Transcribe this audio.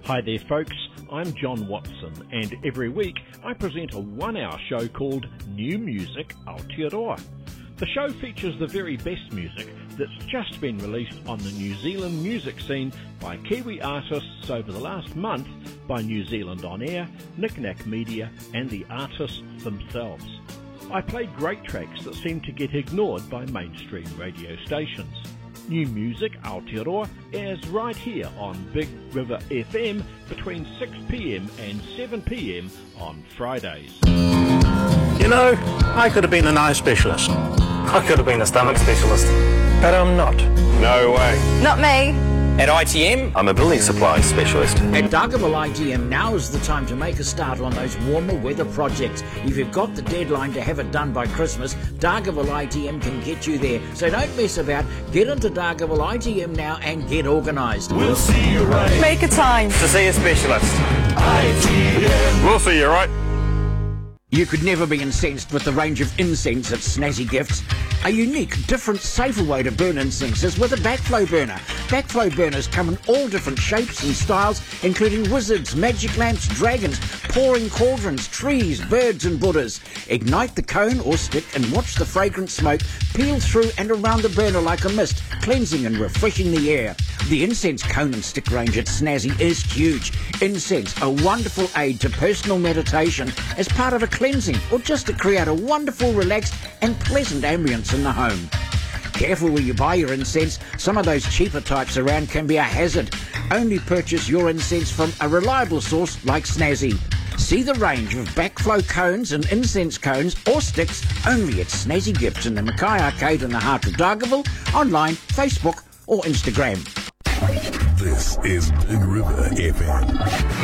Hi there folks, I'm John Watson and every week I present a 1-hour show called New Music Aotearoa. The show features the very best music that's just been released on the New Zealand music scene by Kiwi artists over the last month by New Zealand On Air, Knick Knack Media and the artists themselves. I played great tracks that seem to get ignored by mainstream radio stations. New Music Aotearoa airs right here on Big River FM between 6 p.m. and 7 p.m. on Fridays. You know, I could have been an eye specialist. I could have been a stomach specialist. But I'm not. No way. Not me. At ITM, I'm a building supply specialist. At Dargaville ITM, now is the time to make a start on those warmer weather projects. If you've got the deadline to have it done by Christmas, Dargaville ITM can get you there. So don't mess about. Get into Dargaville ITM now and get organised. We'll see you right. Make a time To see a specialist. ITM. We'll see you right. You could never be incensed with the range of incense at Snazzy Gifts. A unique, different, safer way to burn incense is with a backflow burner. Backflow burners come in all different shapes and styles, including wizards, magic lamps, dragons, pouring cauldrons, trees, birds and Buddhas. Ignite the cone or stick and watch the fragrant smoke peel through and around the burner like a mist, cleansing and refreshing the air. The incense cone and stick range at Snazzy is huge. Incense, a wonderful aid to personal meditation as part of a cleansing or just to create a wonderful, relaxed and pleasant ambience in the home. Careful where you buy your incense. Some of those cheaper types around can be a hazard. Only purchase your incense from a reliable source like Snazzy. See the range of backflow cones and incense cones or sticks only at Snazzy Gifts in the Mackay Arcade in the heart of Dargaville, online, Facebook or Instagram. This is Big River FM.